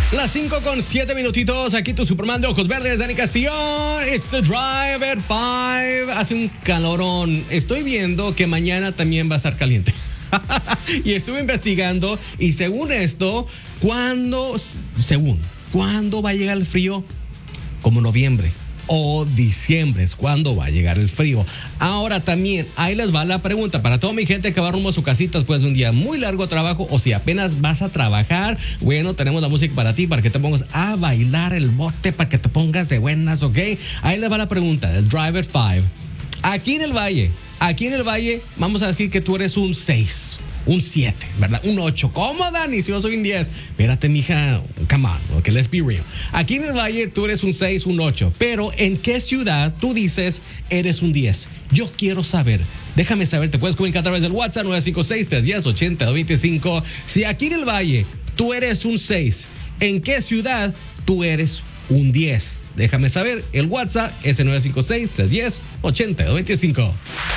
Las 5:07 aquí tu Superman de ojos verdes, Dani Castillón. It's the Driver 5. Hace un calorón. Estoy viendo que mañana también va a estar caliente. Y estuve investigando y según esto, ¿cuándo va a llegar el frío? Como noviembre o diciembre es cuando va a llegar el frío. Ahora también, ahí les va la pregunta para toda mi gente que va rumbo a su casita después de un día muy largo de trabajo, o si apenas vas a trabajar, bueno, tenemos la música para ti, para que te pongas a bailar el bote, para que te pongas de buenas, ¿ok? Ahí les va la pregunta, el Driver 5. Aquí en el Valle, vamos a decir que tú eres un 6. Un 7, ¿verdad? Un 8. ¿Cómo, Dani? Si yo soy un 10. Espérate, mija. Come on. Ok, let's be real. Aquí en el Valle tú eres un 6, un 8. Pero ¿en qué ciudad tú dices eres un 10? Yo quiero saber. Déjame saber. Te puedes comunicar a través del WhatsApp 956-310-8025. Si aquí en el Valle tú eres un 6, ¿en qué ciudad tú eres un 10? Déjame saber. El WhatsApp es el 956-310-8025.